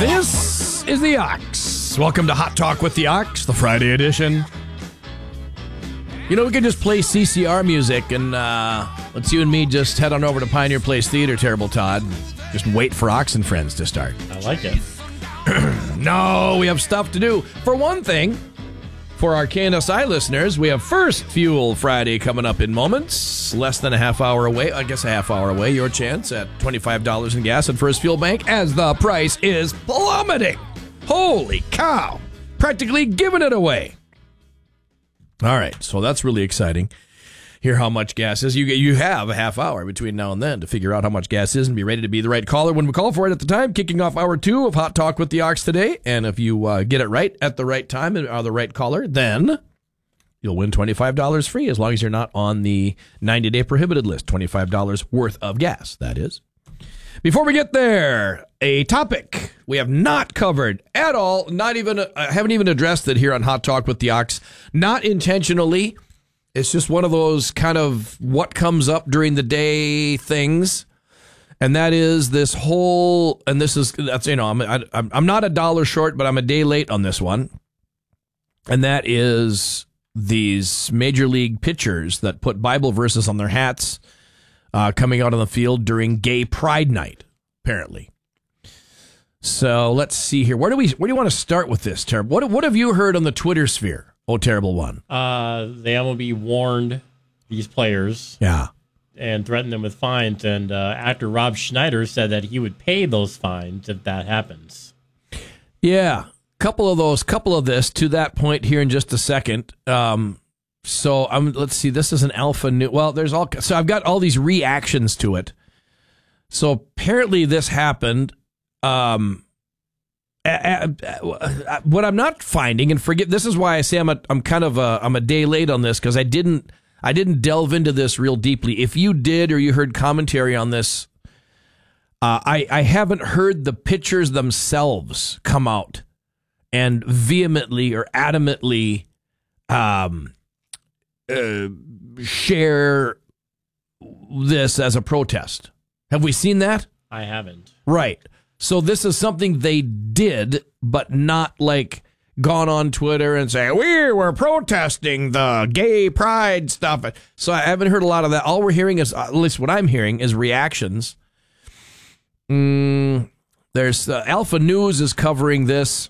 This is the Ox. Welcome to Hot Talk with the Ox, the Friday edition. You know, we can just play CCR music and let's you and me just head on over to Pioneer Place Theater, Terrible Todd. Just wait for Ox and Friends to start. I like it. No, we have stuff to do. For one thing, for our KNSI listeners, we have First Fuel Friday coming up in moments. Less than a half hour away. I guess a half hour away. Your chance at $25 in gas at First Fuel Bank as the price is plummeting. Holy cow. Practically giving it away. All right, so that's really exciting. Hear how much gas is. You have a half hour between now and then to figure out how much gas is and be ready to be the right caller when we call for it at the time. Kicking off hour 2 of Hot Talk with the Ox today. And if you get it right at the right time and are the right caller, then you'll win $25 free as long as you're not on the 90-day prohibited list. $25 worth of gas, that is. Before we get there, a topic we have not covered at all. Haven't even addressed it here on Hot Talk with the Ox. Not intentionally. It's just one of those kind of what comes up during the day things, and that is this whole. And that's I'm not a dollar short, but I'm a day late on this one, and that is these major league pitchers that put Bible verses on their hats, coming out on the field during Gay Pride Night, apparently. So let's see here. Where do you want to start with this, Terry? What have you heard on the Twitter sphere? Oh, terrible one. The MLB warned these players and threatened them with fines, and actor Rob Schneider said that he would pay those fines if that happens. Yeah, couple of this to that point here in just a second. So let's see, this is an Alpha News. Well, so I've got all these reactions to it. So apparently this happened. What I'm not finding, and forget, this is why I say I'm a day late on this, because I didn't delve into this real deeply. If you did, or you heard commentary on this, I haven't heard the pitchers themselves come out and vehemently or adamantly share this as a protest. Have we seen that? I haven't. Right. So this is something they did, but not like gone on Twitter and say, we were protesting the gay pride stuff. So I haven't heard a lot of that. All we're hearing is, at least what I'm hearing, is reactions. There's Alpha News is covering this.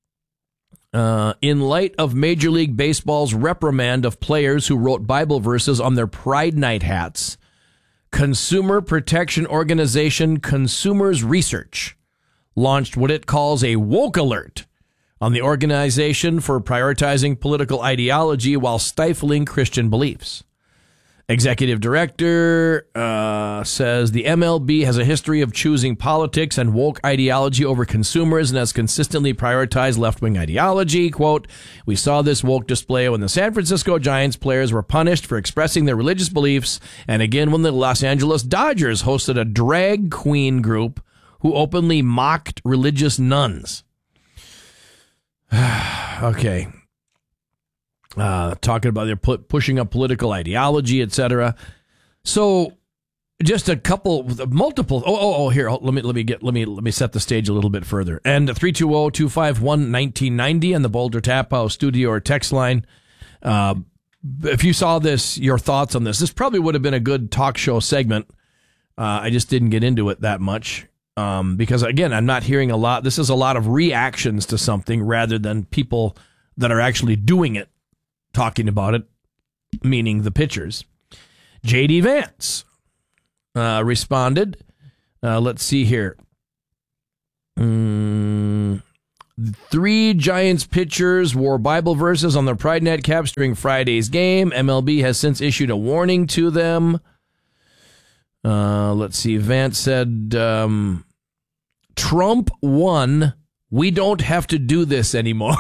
In light of Major League Baseball's reprimand of players who wrote Bible verses on their Pride Night hats, consumer protection organization Consumers Research launched what it calls a woke alert on the organization for prioritizing political ideology while stifling Christian beliefs. Executive director says the MLB has a history of choosing politics and woke ideology over consumers and has consistently prioritized left-wing ideology. Quote, we saw this woke display when the San Francisco Giants players were punished for expressing their religious beliefs, and again when the Los Angeles Dodgers hosted a drag queen group who openly mocked religious nuns. Okay. Talking about they're pushing up political ideology, etc. So, just multiple. Here, let me set the stage a little bit further. And 320-251-1990 on the Boulder Tap House studio or text line. If you saw this, your thoughts on this. This probably would have been a good talk show segment. I just didn't get into it that much because again, I'm not hearing a lot. This is a lot of reactions to something rather than people that are actually doing it. Talking about it, meaning the pitchers. J.D. Vance responded. Let's see here. 3 Giants pitchers wore Bible verses on their Pride Night caps during Friday's game. MLB has since issued a warning to them. Let's see. Vance said, Trump won. We don't have to do this anymore.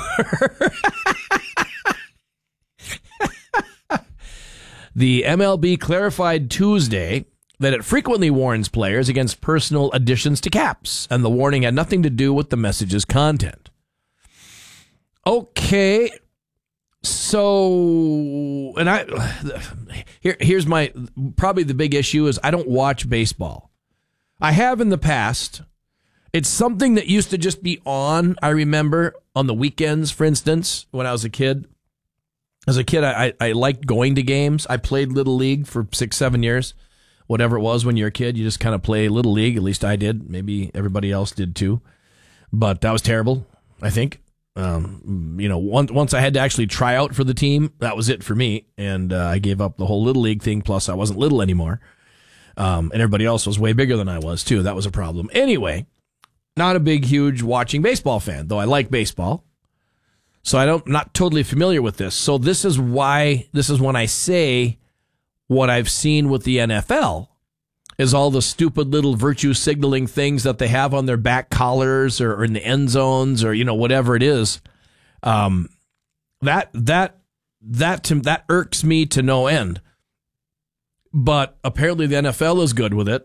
The MLB clarified Tuesday that it frequently warns players against personal additions to caps, and the warning had nothing to do with the message's content. Okay, so, and here's my, probably the big issue is I don't watch baseball. I have in the past, It's something that used to just be on, I remember, on the weekends, for instance, when I was a kid. As a kid, I liked going to games. I played Little League for 6-7 years. Whatever it was when you're a kid, you just kind of play Little League. At least I did. Maybe everybody else did too. But that was terrible, I think. Once I had to actually try out for the team, that was it for me. And I gave up the whole Little League thing. Plus, I wasn't little anymore. And everybody else was way bigger than I was, too. That was a problem. Anyway, not a big, huge watching baseball fan, though I like baseball. So I'm not totally familiar with this. So this is when I say what I've seen with the NFL is all the stupid little virtue signaling things that they have on their back collars or in the end zones or, whatever it is. That irks me to no end. But apparently the NFL is good with it.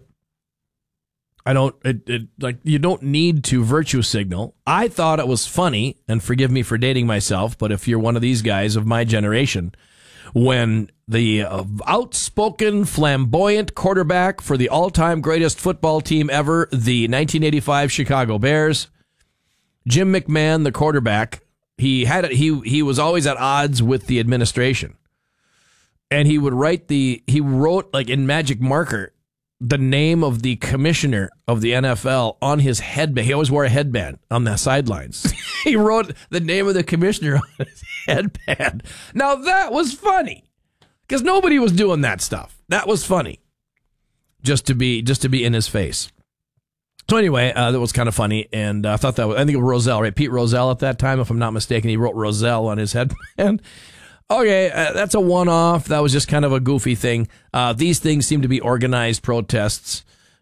You don't need to virtue signal. I thought it was funny, and forgive me for dating myself, but if you're one of these guys of my generation, when the outspoken, flamboyant quarterback for the all-time greatest football team ever, the 1985 Chicago Bears, Jim McMahon, the quarterback, he was always at odds with the administration. And he wrote like in magic marker the name of the commissioner of the NFL on his headband. He always wore a headband on the sidelines. He wrote the name of the commissioner on his headband. Now that was funny because nobody was doing that stuff. That was funny just to be in his face. So anyway, that was kind of funny, and I thought I think it was Rozelle, right? Pete Rozelle at that time, if I'm not mistaken, he wrote Rozelle on his headband. Okay, that's a one-off. That was just kind of a goofy thing. These things seem to be organized protests,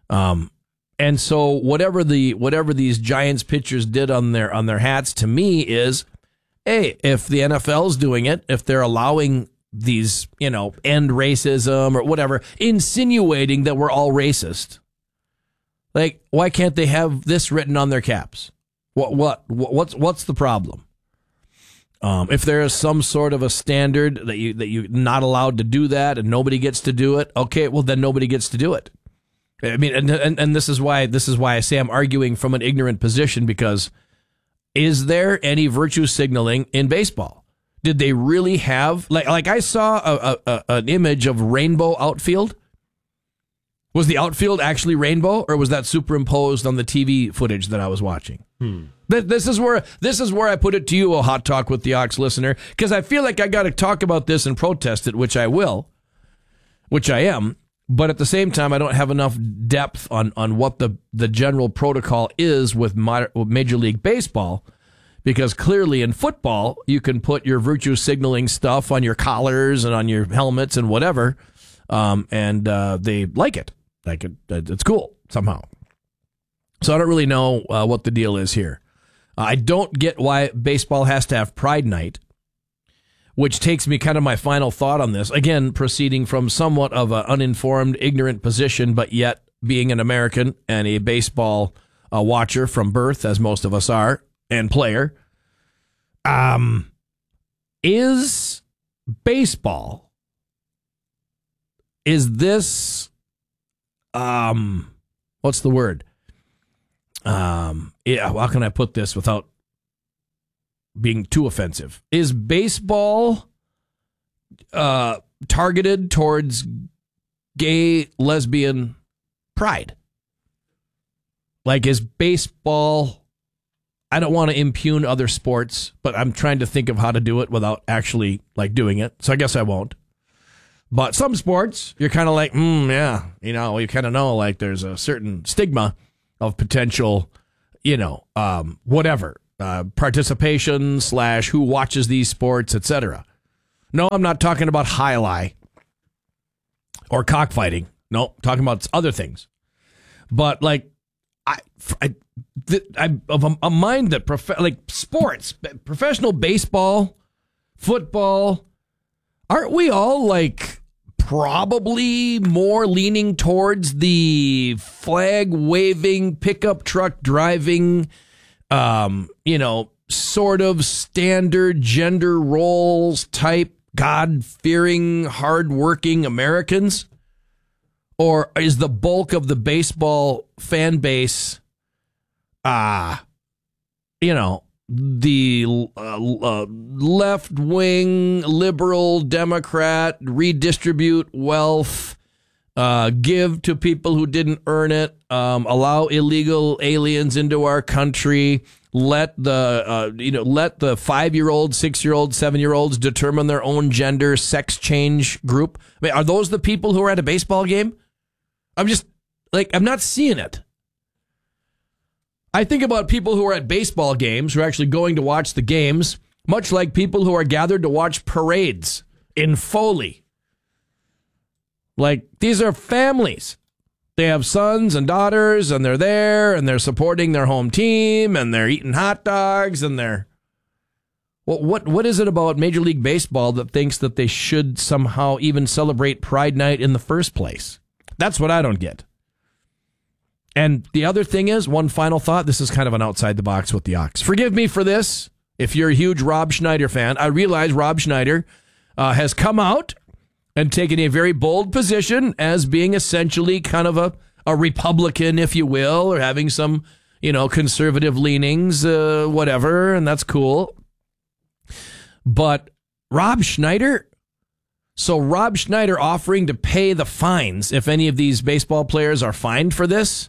and so whatever these Giants pitchers did on their hats to me is, hey, if the NFL's doing it, if they're allowing these, end racism or whatever, insinuating that we're all racist, like why can't they have this written on their caps? What's the problem? If there is some sort of a standard that you're not allowed to do that and nobody gets to do it, okay, well then nobody gets to do it. I mean, and this is why I say I'm arguing from an ignorant position, because is there any virtue signaling in baseball? Did they really have like I saw an image of rainbow outfield? Was the outfield actually rainbow, or was that superimposed on the TV footage that I was watching? This is where I put it to you, a Hot Talk with the Ox listener, because I feel like I got to talk about this and protest it, which I will, which I am. But at the same time, I don't have enough depth on what the general protocol is with Major League Baseball, because clearly in football, you can put your virtue signaling stuff on your collars and on your helmets and whatever, and they like it. Like it's cool somehow. So I don't really know what the deal is here. I don't get why baseball has to have Pride Night, which takes me kind of my final thought on this. Again, proceeding from somewhat of an uninformed, ignorant position, but yet being an American and a baseball watcher from birth, as most of us are, and player. Is baseball, is this, what's the word? How can I put this without being too offensive? Is baseball targeted towards gay, lesbian pride? Like, is baseball, I don't want to impugn other sports, but I'm trying to think of how to do it without actually like doing it. So I guess I won't. But some sports, you're kind of like, yeah, you kind of know like there's a certain stigma of potential, whatever, participation / who watches these sports, etc. No, I'm not talking about highlight or cockfighting. No, I'm talking about other things. But like, I'm of a mind that sports, professional baseball, football, aren't we all like probably more leaning towards the flag waving, pickup truck driving, sort of standard gender roles type, God-fearing, hard-working Americans? Or is the bulk of the baseball fan base the left-wing liberal Democrat redistribute wealth, give to people who didn't earn it, allow illegal aliens into our country, let the 5-year-old, 6-year-old, 7-year-olds determine their own gender, sex change group. I mean, are those the people who are at a baseball game? I'm not seeing it. I think about people who are at baseball games, who are actually going to watch the games, much like people who are gathered to watch parades in Foley. Like, these are families. They have sons and daughters, and they're there, and they're supporting their home team, and they're eating hot dogs, and they're... What is it about Major League Baseball that thinks that they should somehow even celebrate Pride Night in the first place? That's what I don't get. And the other thing is, one final thought, this is kind of an outside the box with the Ox. Forgive me for this, if you're a huge Rob Schneider fan. I realize Rob Schneider has come out and taken a very bold position as being essentially kind of a Republican, if you will, or having some, conservative leanings, whatever, and that's cool. But Rob Schneider offering to pay the fines if any of these baseball players are fined for this.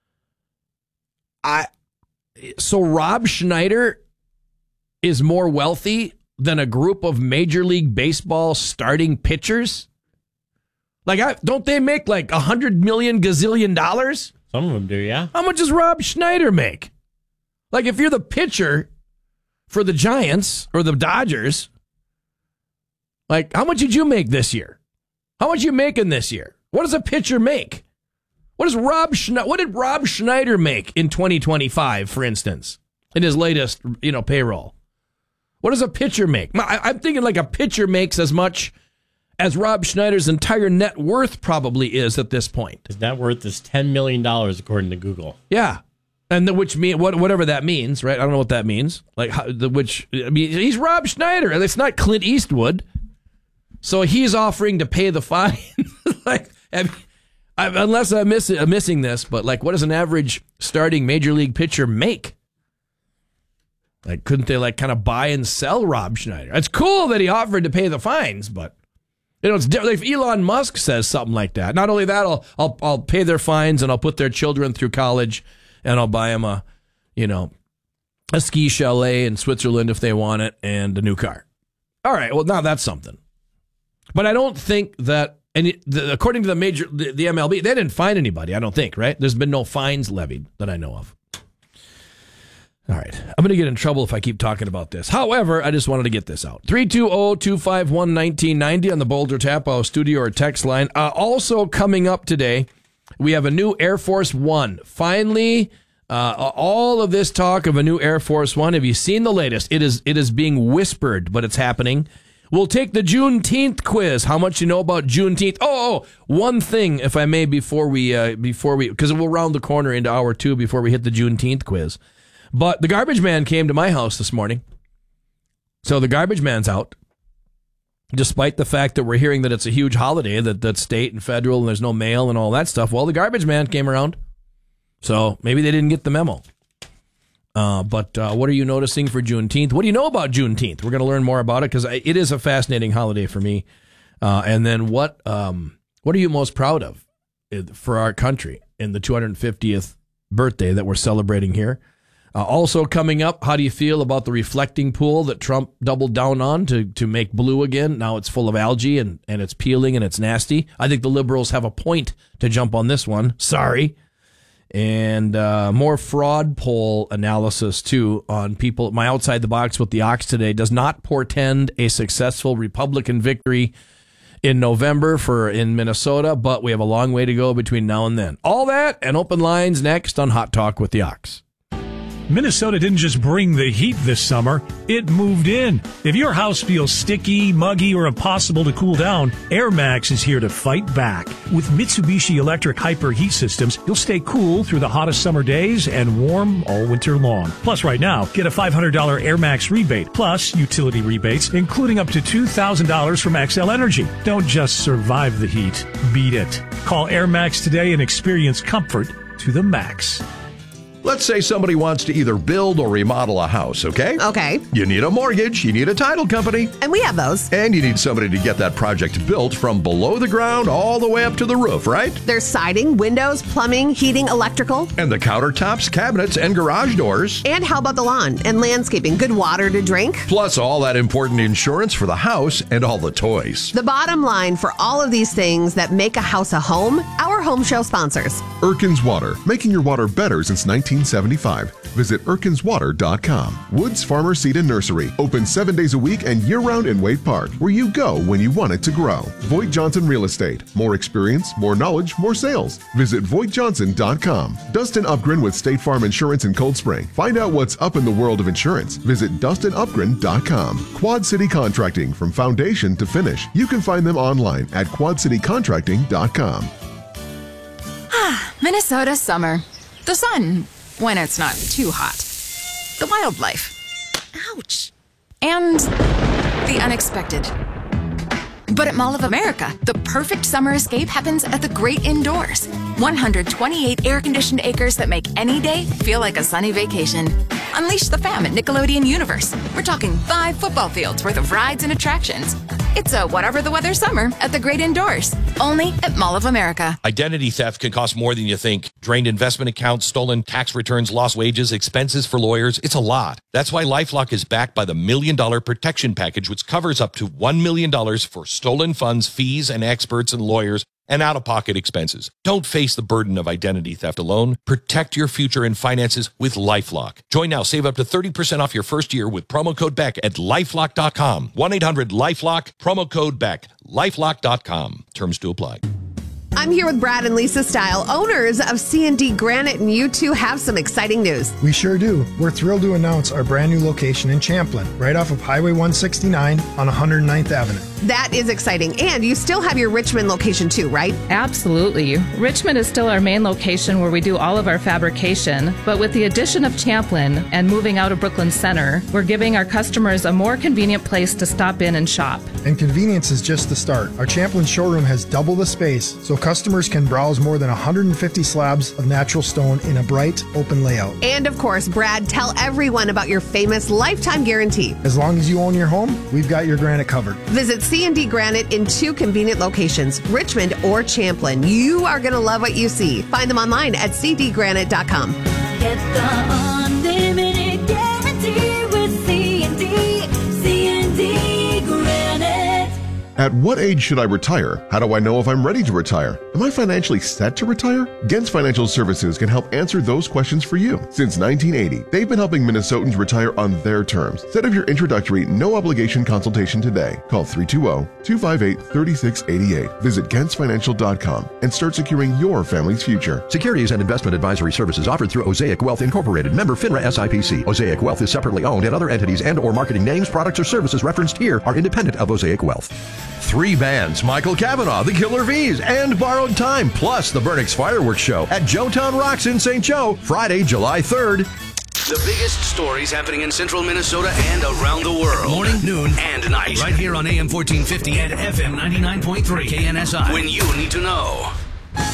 So Rob Schneider is more wealthy than a group of Major League Baseball starting pitchers? Don't they make like $100 million gazillion? Some of them do, yeah. How much does Rob Schneider make? Like, if you're the pitcher for the Giants or the Dodgers, like, how much did you make this year? How much are you making this year? What does a pitcher make? What did Rob Schneider make in 2025, for instance, in his latest, payroll? What does a pitcher make? I'm thinking like a pitcher makes as much as Rob Schneider's entire net worth probably is at this point. His net worth is $10 million, according to Google. Yeah. And whatever that means, right? I don't know what that means. He's Rob Schneider, and it's not Clint Eastwood. So he's offering to pay the fine. Unless I'm missing this, but what does an average starting Major League pitcher make? Couldn't they kind of buy and sell Rob Schneider? It's cool that he offered to pay the fines, but it's if Elon Musk says something like that. Not only that, I'll pay their fines and I'll put their children through college and I'll buy them a ski chalet in Switzerland if they want it and a new car. All right, well now that's something. But I don't think that. And according to the MLB, they didn't fine anybody, I don't think, right? There's been no fines levied that I know of. All right. I'm going to get in trouble if I keep talking about this. However, I just wanted to get this out. 320-251-1990 on the Boulder Tap studio or text line. Also coming up today, we have a new Air Force One. Finally, all of this talk of a new Air Force One. Have you seen the latest? It is being whispered, but it's happening. We'll take the Juneteenth quiz. How much you know about Juneteenth? One thing, if I may, before we, because we'll round the corner into hour 2 before we hit the Juneteenth quiz. But the garbage man came to my house this morning. So the garbage man's out, despite the fact that we're hearing that it's a huge holiday, that's state and federal, and there's no mail and all that stuff. Well, the garbage man came around. So maybe they didn't get the memo. But what are you noticing for Juneteenth? What do you know about Juneteenth? We're going to learn more about it because it is a fascinating holiday for me. And then what are you most proud of for our country in the 250th birthday that we're celebrating here? Also coming up, how do you feel about the reflecting pool that Trump doubled down on to make blue again? Now it's full of algae and it's peeling and it's nasty. I think the liberals have a point to jump on this one. Sorry. And more fraud poll analysis, too, on people. My Outside the Box with the Ox today does not portend a successful Republican victory in November in Minnesota, but we have a long way to go between now and then. All that and open lines next on Hot Talk with the Ox. Minnesota didn't just bring the heat this summer, it moved in. If your house feels sticky, muggy, or impossible to cool down, Air Max is here to fight back. With Mitsubishi Electric Hyper Heat Systems, you'll stay cool through the hottest summer days and warm all winter long. Plus, right now, get a $500 Air Max rebate, plus utility rebates, including up to $2,000 from XL Energy. Don't just survive the heat, beat it. Call Air Max today and experience comfort to the max. Let's say somebody wants to either build or remodel a house, okay? Okay. You need a mortgage, you need a title company. And we have those. And you need somebody to get that project built from below the ground all the way up to the roof, right? There's siding, windows, plumbing, heating, electrical. And the countertops, cabinets, and garage doors. And how about the lawn and landscaping? Good water to drink? Plus all that important insurance for the house and all the toys. The bottom line for all of these things that make a house a home, our home show sponsors. Erkins Water, making your water better since 1975. Visit erkinswater.com. Woods Farmer Seed and Nursery, open 7 days a week and year-round in Wade Park, where you go when you want it to grow. Voigt Johnson Real Estate, more experience, more knowledge, more sales. Visit VoigtJohnson.com. Dustin Upgren with State Farm Insurance in Cold Spring. Find out what's up in the world of insurance. Visit DustinUpgren.com. Quad City Contracting, from foundation to finish. You can find them online at QuadCityContracting.com. Minnesota summer. The sun, when it's not too hot. The wildlife. Ouch. And the unexpected. But at Mall of America, the perfect summer escape happens at the great indoors. 128 air-conditioned acres that make any day feel like a sunny vacation. Unleash the fam at Nickelodeon Universe. We're talking 5 football fields worth of rides and attractions. It's a whatever the weather summer at the great indoors. Only at Mall of America. Identity theft can cost more than you think. Drained investment accounts, stolen tax returns, lost wages, expenses for lawyers. It's a lot. That's why LifeLock is backed by the $1 Million Protection Package, which covers up to $1 million for stolen funds, fees, and experts and lawyers, and out-of-pocket expenses. Don't face the burden of identity theft alone. Protect your future and finances with LifeLock. Join now. Save up to 30% off your first year with promo code BECK at LifeLock.com. 1-800-LifeLock, promo code BECK. LifeLock.com. Terms to apply. I'm here with Brad and Lisa Style, owners of C&D Granite, and you two have some exciting news. We sure do. We're thrilled to announce our brand new location in Champlin, right off of Highway 169 on 109th Avenue. That is exciting. And you still have your Richmond location too, right? Absolutely. Richmond is still our main location where we do all of our fabrication, but with the addition of Champlin and moving out of Brooklyn Center, we're giving our customers a more convenient place to stop in and shop. And convenience is just the start. Our Champlin showroom has double the space, so customers can browse more than 150 slabs of natural stone in a bright, open layout. And of course, Brad, tell everyone about your famous lifetime guarantee. As long as you own your home, we've got your granite covered. Visit C&D Granite in 2 convenient locations, Richmond or Champlin. You are going to love what you see. Find them online at cdgranite.com. Get the unlimited guarantee with C&D Granite. At what age should I retire? How do I know if I'm ready to retire? Am I financially set to retire? Gens Financial Services can help answer those questions for you. Since 1980, they've been helping Minnesotans retire on their terms. Set up your introductory, no-obligation consultation today. Call 320-258-3688. Visit GentsFinancial.com and start securing your family's future. Securities and investment advisory services offered through Osaic Wealth Incorporated, member FINRA SIPC. Osaic Wealth is separately owned, and other entities and or marketing names, products, or services referenced here are independent of Osaic Wealth. 3 bands, Michael Cavanaugh, the Killer V's, and Borrowed Time, plus the Burnix Fireworks Show at Joetown Rocks in St. Joe, Friday, July 3rd. The biggest stories happening in central Minnesota and around the world. Morning, noon, and night. Right here on AM 1450 and FM 99.3 KNSI. When you need to know.